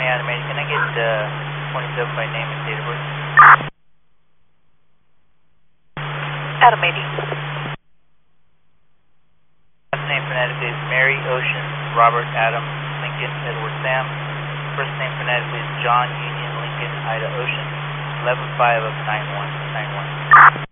Animated. Can I get 27 by name and date of birth? Animated. Last name phonetically is Mary, Ocean, Robert, Adam, Lincoln, Edward, Sam. First name phonetically is John, Union, Lincoln, Ida, Ocean. 11-5 of 9191.